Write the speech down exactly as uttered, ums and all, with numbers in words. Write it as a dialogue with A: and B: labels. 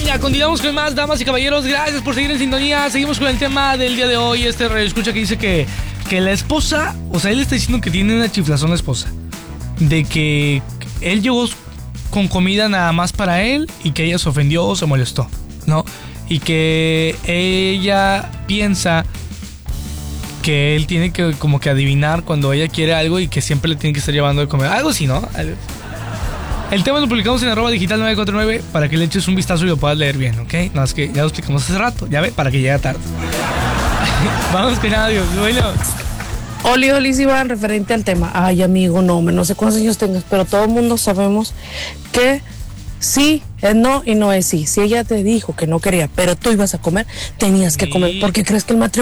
A: Venga, continuamos con más, damas y caballeros. Gracias por seguir en sintonía. Seguimos con el tema del día de hoy. Este radioescucha que dice que, que la esposa, o sea, él está diciendo que tiene una chiflazón la esposa. De que él llegó con comida nada más para él y que ella se ofendió o se molestó, ¿no? Y que ella piensa que él tiene que como que adivinar cuando ella quiere algo y que siempre le tiene que estar llevando de comer. Algo así, ¿no? El tema lo publicamos en arroba digital nueve cuatro nueve para que le eches un vistazo y lo puedas leer bien, ¿ok? No, es que ya lo explicamos hace rato, ya ve, para que llegue tarde. Vamos con audio, bueno.
B: Oli, Oli, Iván, referente al tema. Ay, amigo, no, no sé cuántos años tengas, pero todo el mundo sabemos que sí es no y no es sí. Si ella te dijo que no quería, pero tú ibas a comer, tenías que comer, porque crees que el matrimonio